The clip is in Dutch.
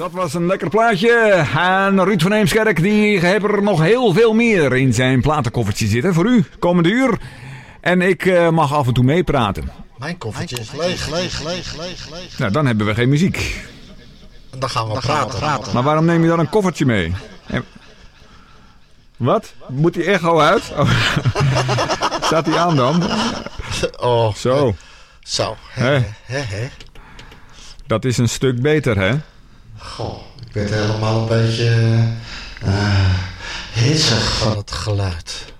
Dat was een lekker plaatje. En Ruud van Heemskerk die heeft er nog heel veel meer in zijn platenkoffertje zitten. Voor u, komende uur. En ik mag af en toe meepraten. Mijn koffertje is leeg. Nou, dan hebben we geen muziek. Dan gaan we praten. Maar waarom neem je dan een koffertje mee? Wat? Moet die echo uit? Oh. Staat die aan dan? Oh, Zo. Zo. Hè? Dat is een stuk beter, hè? Goh, ik werd helemaal een beetje hitsig van het geluid.